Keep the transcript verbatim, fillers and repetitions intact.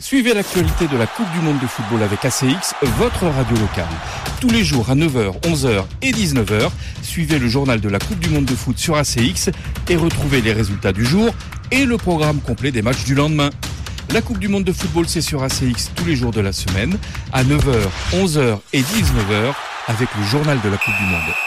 Suivez l'actualité de la Coupe du Monde de football avec A C X, votre radio locale. Tous les jours à neuf heures, onze heures et dix-neuf heures, suivez le journal de la Coupe du Monde de foot sur A C X et retrouvez les résultats du jour et le programme complet des matchs du lendemain. La Coupe du Monde de football, c'est sur A C X tous les jours de la semaine, à neuf heures, onze heures et dix-neuf heures, avec le journal de la Coupe du Monde.